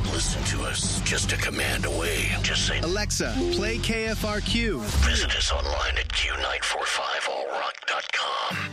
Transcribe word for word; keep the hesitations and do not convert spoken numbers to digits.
Listen to us just a command away. Just say, Alexa, play K F R Q. Visit us online at Q nine four five all rock dot com.